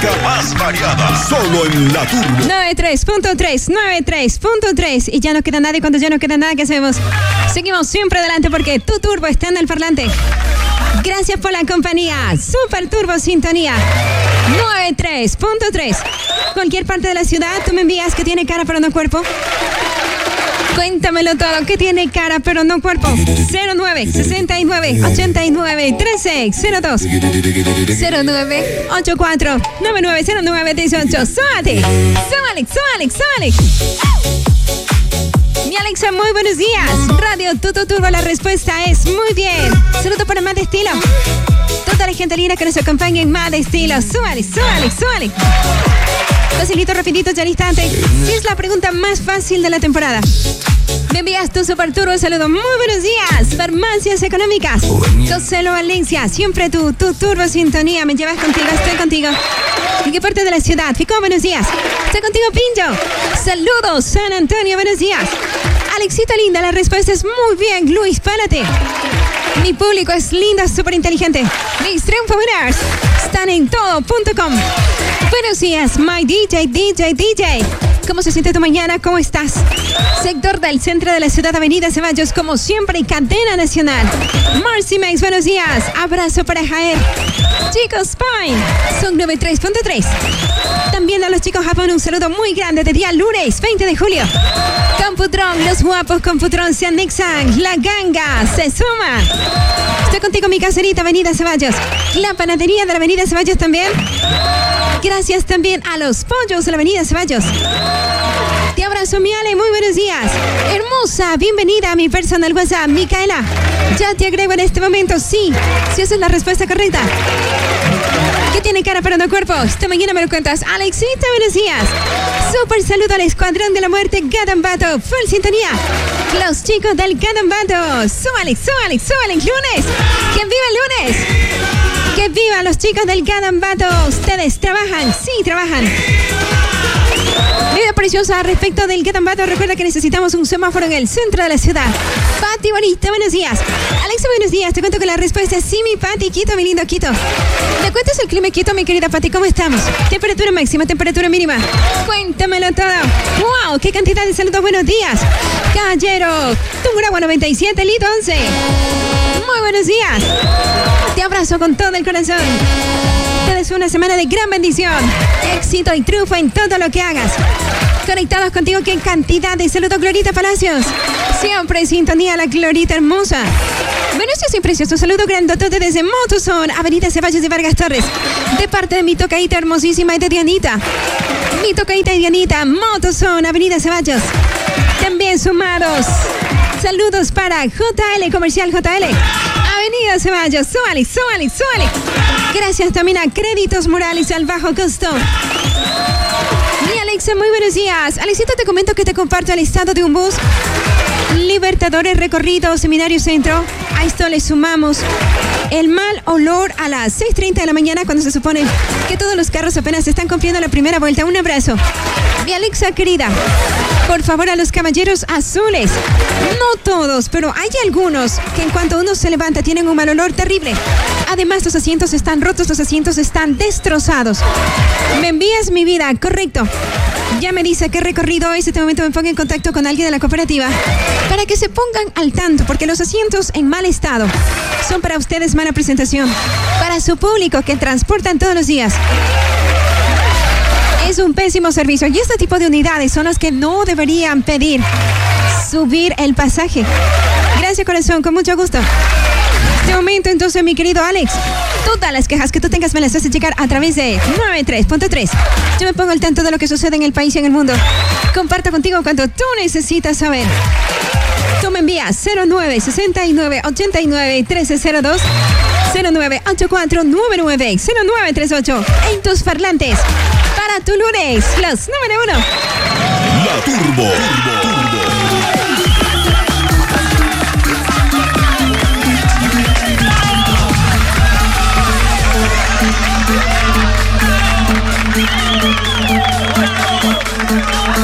música más variada. Solo en La Turbo. 93.3. Y ya no queda nadie. Cuando ya no queda nada, ¿qué hacemos? Seguimos siempre adelante porque tu turbo está en el parlante. Gracias por la compañía. Super Turbo Sintonía 93.3. Cualquier parte de la ciudad, tú me envías que tiene cara pero no cuerpo. Cuéntamelo todo, que tiene cara pero no cuerpo. 09 69 89 13 02 09 84 9909 18. ¡Súbate! ¡Súbale! Mi Alexa, muy buenos días. Radio Tuto Turbo, la respuesta es muy bien. Saludo para Más de Estilo. Toda la gente linda que nos acompaña en Más de Estilo. Súbale. Facilito, rapidito, ya al instante. Sí, es la pregunta más fácil de la temporada. Me envías tu Super Turbo, saludo. Muy buenos días. Farmacias Económicas. Joselo Valencia, siempre tu Turbo Sintonía. Me llevas contigo, estoy contigo. ¿En qué parte de la ciudad? Fico, buenos días. Estoy contigo, Pincho. Saludos, San Antonio, buenos días. Alexita linda, la respuesta es muy bien. Luis, párate. Mi público es lindo, súper inteligente. Mis triunfos winners están en todo.com. Buenos días, my DJ. ¿Cómo se siente tu mañana? ¿Cómo estás? Sector del centro de la ciudad, Avenida Ceballos, como siempre, y cadena nacional. Marcy Max, buenos días. Abrazo para Jaer. Chicos, Pine, son 93.3. También a los chicos Japón, un saludo muy grande de día lunes, 20 de julio. Computron, los guapos Computron se anexan. La ganga se suma. Estoy contigo, mi caserita, Avenida Ceballos. La panadería de la Avenida Ceballos también. Gracias también a los pollos de la Avenida Ceballos. Te abrazo, mi Ale, muy buenos días. Hermosa, bienvenida a mi personal WhatsApp, Micaela. Ya te agrego en este momento, sí, esa es la respuesta correcta. ¿Qué tiene cara pero no cuerpo? Esta mañana me lo cuentas. Alexita, buenos días. Súper saludo al Escuadrón de la Muerte Gadambato, full sintonía. Los chicos del Gadambato, súbale, lunes. ¡Que viva el lunes! ¡Que viva los chicos del Gadambato! Ustedes trabajan, sí, trabajan. Vida preciosa, respecto del Gadambato, recuerda que necesitamos un semáforo en el centro de la ciudad. Pati bonita, buenos días. Alexa, buenos días. Te cuento que la respuesta es sí, mi Pati. Quito, mi lindo Quito. ¿Me cuentas el clima Quito, mi querida Pati? ¿Cómo estamos? Temperatura máxima, temperatura mínima. Cuéntamelo todo. ¡Wow! ¡Qué cantidad de saludos! Buenos días. Caballero, Tungurahua 97, Lito 11. Muy buenos días. Te abrazo con todo el corazón. Te deseo una semana de gran bendición, éxito y triunfo en todo lo que hagas. Conectados contigo, qué cantidad de saludos, Glorita Palacios. Siempre en sintonía, la Glorita hermosa. Buenos días y precioso saludo grandotote desde Motozone, Avenida Ceballos de Vargas Torres. De parte de mi tocaíta hermosísima y de Dianita. Mi tocaíta y Dianita, Motozone, Avenida Ceballos. También sumados. Saludos para JL, Comercial JL. Avenida Ceballos, súbale. Gracias también a Créditos Morales al bajo costo. Mi Alexa, muy buenos días. Alexita, te comento que te comparto el estado de un bus Libertadores recorrido Seminario Centro. A esto le sumamos el mal olor a las 6:30 de la mañana, cuando se supone que todos los carros apenas están cumpliendo la primera vuelta. Un abrazo. Mi Alexa querida, por favor, a los caballeros azules. No todos, pero hay algunos que en cuanto uno se levanta tienen un mal olor terrible. Además, los asientos están rotos, los asientos están destrozados. Me envías mi vida, correcto. Ya me dice qué recorrido es. En este momento me pongo en contacto con alguien de la cooperativa para que se pongan al tanto, porque los asientos en mal estado son para ustedes mala presentación, para su público que transportan todos los días. Es un pésimo servicio y este tipo de unidades son las que no deberían pedir subir el pasaje. Gracias, corazón, con mucho gusto. Este momento, entonces, mi querido Alex, todas las quejas que tú tengas me las haces llegar a través de 93.3. Yo me pongo al tanto de lo que sucede en el país y en el mundo. Comparto contigo cuando tú necesitas saber. Tú me envías 09 69 89 1302 09 84 99 0938 en tus parlantes. Para tu lunes, los número 1. La Turbo.